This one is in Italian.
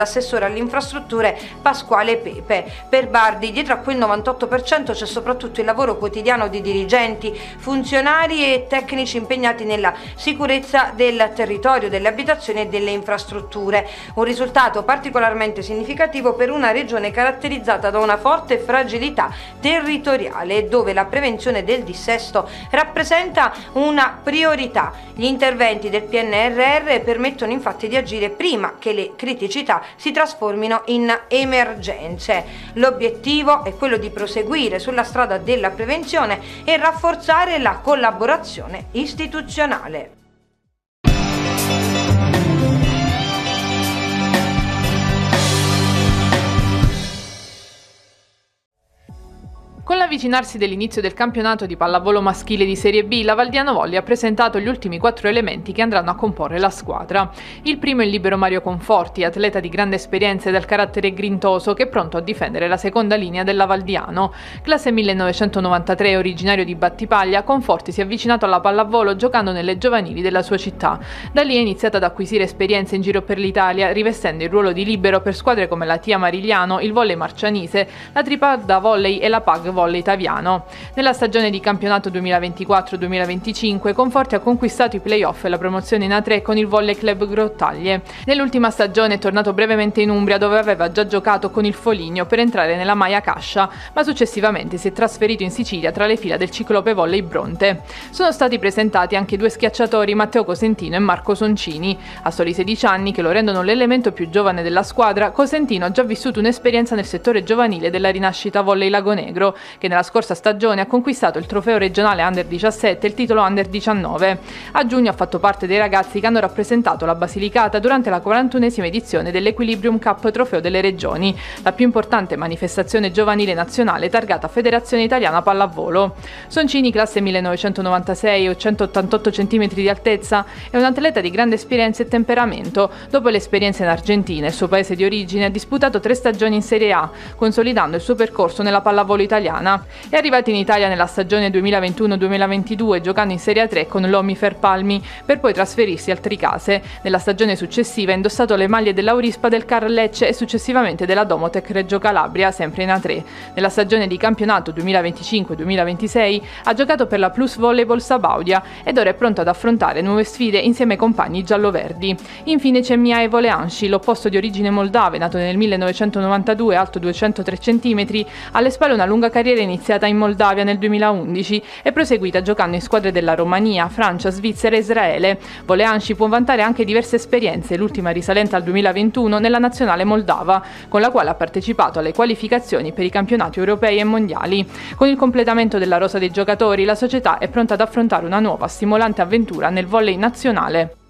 l'assessore alle infrastrutture Pasquale Pepe. Per Bardi, dietro a quel 98% c'è soprattutto il lavoro quotidiano di dirigenti, funzionari e tecnici impegnati nella sicurezza del territorio, delle abitazioni e delle infrastrutture. Un risultato particolarmente significativo per una regione caratterizzata da una forte fragilità territoriale, dove la prevenzione del dissesto rappresenta una priorità. Gli interventi del PNRR permettono infatti di agire prima che le criticità si trasformino in emergenze. L'obiettivo è quello di proseguire sulla strada della prevenzione e rafforzare la collaborazione istituzionale. Con l'avvicinarsi dell'inizio del campionato di pallavolo maschile di Serie B, la Valdiano Volley ha presentato gli ultimi 4 elementi che andranno a comporre la squadra. Il primo è il libero Mario Conforti, atleta di grande esperienza e dal carattere grintoso, che è pronto a difendere la seconda linea della Valdiano. Classe 1993, originario di Battipaglia, Conforti si è avvicinato alla pallavolo giocando nelle giovanili della sua città. Da lì è iniziato ad acquisire esperienze in giro per l'Italia, rivestendo il ruolo di libero per squadre come la Tia Marigliano, il Volley Marcianise, la Tripada Volley e la Pag Volley Taviano. Nella stagione di campionato 2024-2025 Conforti ha conquistato i play-off e la promozione in A3 con il Volley Club Grottaglie. Nell'ultima stagione è tornato brevemente in Umbria, dove aveva già giocato con il Foligno per entrare nella Maia Cascia, ma successivamente si è trasferito in Sicilia tra le fila del Ciclope Volley Bronte. Sono stati presentati anche due schiacciatori, Matteo Cosentino e Marco Soncini. A soli 16 anni, che lo rendono l'elemento più giovane della squadra, Cosentino ha già vissuto un'esperienza nel settore giovanile della Rinascita Volley Lagonegro, che nella scorsa stagione ha conquistato il trofeo regionale Under 17 e il titolo Under 19. A giugno ha fatto parte dei ragazzi che hanno rappresentato la Basilicata durante la 41esima edizione dell'Equilibrium Cup Trofeo delle Regioni, la più importante manifestazione giovanile nazionale targata Federazione Italiana Pallavolo. Soncini, classe 1996 o 188 cm di altezza, è un atleta di grande esperienza e temperamento. Dopo l'esperienza in Argentina, il suo paese di origine, ha disputato 3 stagioni in Serie A, consolidando il suo percorso nella pallavolo italiana. È arrivato in Italia nella stagione 2021-2022 giocando in Serie A3 con l'Omi Ferpalmi, per poi trasferirsi al Tricase. Nella stagione successiva ha indossato le maglie dell'Aurispa, del Car Lecce e successivamente della Domotec Reggio Calabria, sempre in A3. Nella stagione di campionato 2025-2026 ha giocato per la Plus Volleyball Sabaudia ed ora è pronto ad affrontare nuove sfide insieme ai compagni gialloverdi. Infine c'è Mihai Voleanshi, l'opposto di origine moldave, nato nel 1992, alto 203 cm, alle spalle una lunga carriera iniziata in Moldavia nel 2011 e proseguita giocando in squadre della Romania, Francia, Svizzera e Israele. Voleanshi può vantare anche diverse esperienze, l'ultima risalente al 2021 nella nazionale moldava, con la quale ha partecipato alle qualificazioni per i campionati europei e mondiali. Con il completamento della rosa dei giocatori, la società è pronta ad affrontare una nuova stimolante avventura nel volley nazionale.